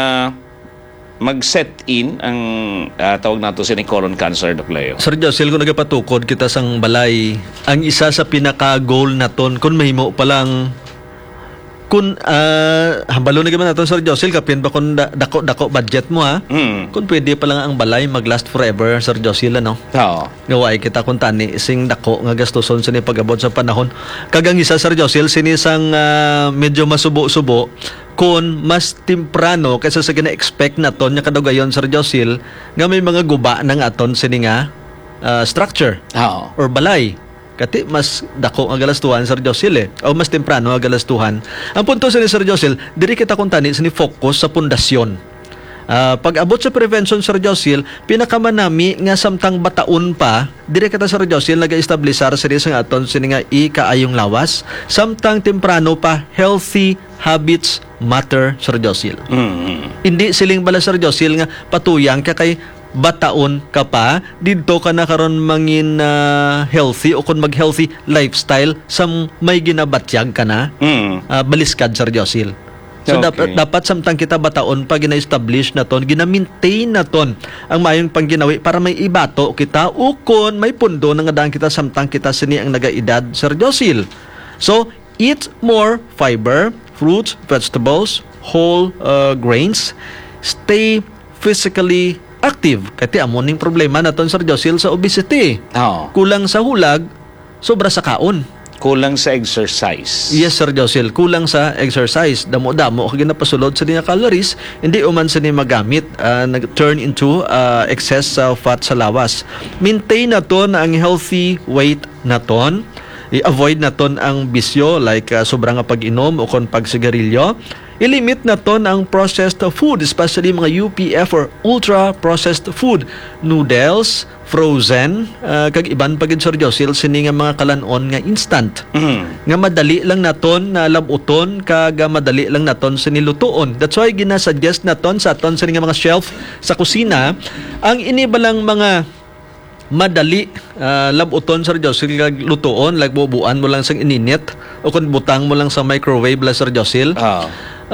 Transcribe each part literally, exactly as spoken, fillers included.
uh, mag-set in ang uh, tawag nato si colon cancer, Doc Leo. Sir Josel, kung nagapatukod kita sang balay, ang isa sa pinaka-goal naton kung mahimo palang kung uh, hambalo na gaman naton, Sir Josel, kapin ba kung da- dako-dako budget mo ha? Mm. Kung pwede pa lang ang balay mag-last forever, Sir Josel, ano? Oo. Gawai kita kung tani sing dako nga gastuson sini pag-abot sa panahon. Kagang isa, Sir Josel, sinisang uh, medyo masubo-subo kung mas temprano kaysa sa gina-expect naton nya kadugayon, Sir Josel, nga may mga guba ng aton sini nga uh, structure Oo. or balay. Kati mas dako ang galastuhan, Sir Josel, eh. O mas temprano ang galastuhan. Ang punto sa ni Sir Josel, diri kita kung tani sini focus sa pundasyon. Uh, pag-abot sa prevention, Sir Josel, pinakamanami nga samtang bataon pa, dire kita, Sir Josel, nag-establisar sa isang aton sini nga ikaayong lawas. Samtang temprano pa, healthy habits matter, Sir Josel. Mm. Hindi siling bala, Sir Josel, nga patuyang ka kay bataon ka pa, dito ka na karon mangin uh, healthy o kung mag-healthy lifestyle sa may ginabatyag ka na, Mm. uh, baliskad, Sir Josel. So Okay. dapat dapat samtang kita bataon pa gina-establish na ton, gina-maintain na ton ang mayong pangginawi para may ibato kita ukon may pundo nga daan kita samtang kita sini ang nagaedad, Sir Josel. So eat more fiber, fruits, vegetables, whole uh, grains. Stay physically active. Kati amo ning problema naton, Sir Josel, sa obesity. Oo. Kulang sa hulag, sobra sa kaon. Kulang sa exercise. Yes, Sir Josel, kulang sa exercise. Damo-damo kag ginapasulod sa niya calories, hindi uman sa niya magamit, uh, nag-turn into uh, excess uh, fat sa lawas. Maintain naton ang healthy weight naton. I-avoid naton ang bisyo like uh, sobrang nga pag-inom o kon pagsigarilyo. I-limit naton ang processed food, especially mga U P F or ultra-processed food. Noodles, frozen, uh, kag iban pagid, Sir Josel, sini nga mga kalanon nga instant. Mm. Nga madali lang naton na labuton kag madali lang naton sa nilutuon. That's why ginasuggest naton sa aton sini nga mga shelf sa kusina ang inibalang mga madali uh, labuton, Sir Josel, kag lutuon, like bubuan mo lang sang ininit o kung butang mo lang sa microwave la, Sir Josel. Oo.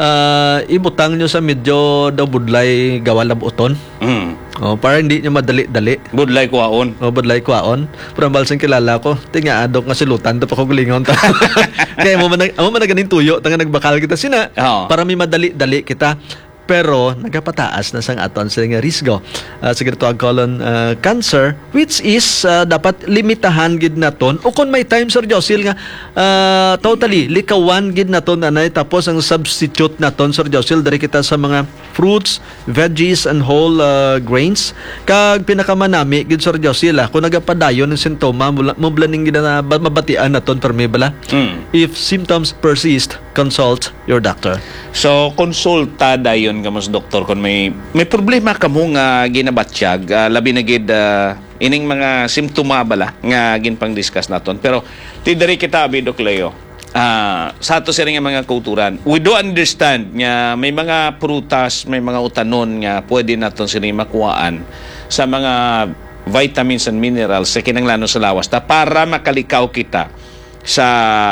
Uh, ibutang nyo sa medyo daw budlay gawa labuton. Mm. Oh, para hindi nyo madali-dali. Budlay kuwaon. O, budlay kwaon. Pero ang balsang kilala ko, tinga adok nga silutan, tapos ako gulingon ta. Kaya mo man, mo man na ganing tuyo, tanga nagbakal kita sina. Oo. Para may madali-dali kita. Pero nagapataas na sang aton sa nga risgo uh, sa ginatawag colon uh, cancer, which is uh, dapat limitahan gid naton o kung may time, Sir Josel, nga uh, totally likawan gid naton anay, tapos ang substitute naton, Sir Josel, dari kita sa mga fruits, veggies and whole uh, grains. Kag pinakamanami gid, Sir Josel, ah, kung nagapadayon ng sintoma mo blaning gid na mabatian naton permi bala. Mm. If symptoms persist, consult your doctor. So, konsulta dayon ka mas doktor kung may may problema ka mo nga ginabatsyag, uh, labi na gid uh, ining mga simptoma bala nga ginpang discuss naton. Pero ti diri kita abi, Doc Leo. Uh, sa ato sa nga mga kulturan, we do understand nga may mga prutas, may mga utanon nga pwede naton sini makuhaan sa mga vitamins and minerals sa kinahanglan sa lawas ta para makalikaw kita sa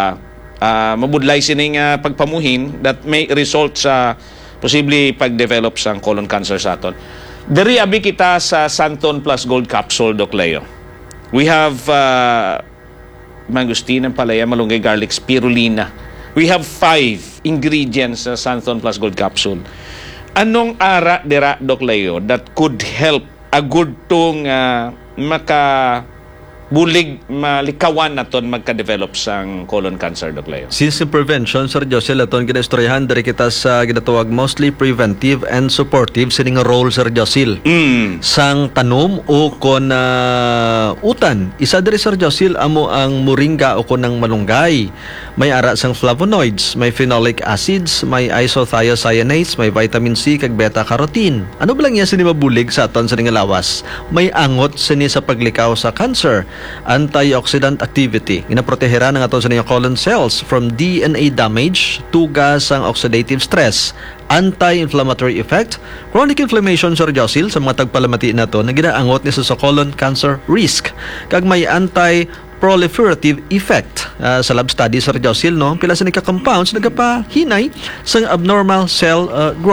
uh, mabudlay sining uh, pagpamuhin that may result sa posible pag-develop sa colon cancer sa aton. Diri abi kita sa Santon Plus Gold Capsule, Doc Leo. We have uh, mangustin, palaya, malunggay, garlic, spirulina. We have five ingredients sa Santon Plus Gold Capsule. Anong ara dira, Doc Leo, that could help a good tong uh, maka bulig malikawan naton magka-develop sang colon cancer, Doc Leo? Since prevention, Sir Josel, aton ginaistoryahan dari kita sa ginatawag mostly preventive and supportive sining role, Sir Josel. Mm. Sang tanom o kon uh, utan. Isa diri, Sir Josel, amo ang moringa o kon ng malunggay. May ara sang flavonoids, may phenolic acids, may isothiocyanates, may vitamin C kag beta-carotene. Ano ba lang yan sini mabulig sa aton sa nga lawas? May angot sini sa paglikaw sa cancer. Antioxidant activity. Ginaprotehera ng aton sa niya colon cells from D N A damage, tugas ang oxidative stress, anti-inflammatory effect, chronic inflammation, Sir Josel, sa mga tagpalamati na to na ginaangot ni sa colon cancer risk. Kag may anti-proliferative effect. Uh, sa lab study, Sir Josel, no? Pila sa nika compounds nagapahinay sa abnormal cell uh, growth.